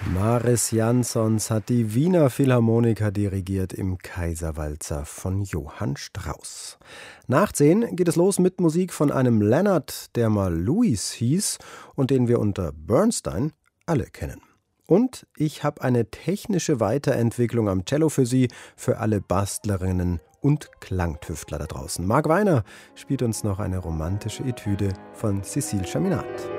Maris Jansons hat die Wiener Philharmoniker dirigiert im Kaiserwalzer von Johann Strauss. Nach 10 geht es los mit Musik von einem Leonard, der mal Louis hieß und den wir unter Bernstein alle kennen. Und ich habe eine technische Weiterentwicklung am Cello für Sie, für alle Bastlerinnen und Klangtüftler da draußen. Marc Weiner spielt uns noch eine romantische Etüde von Cécile Chaminade.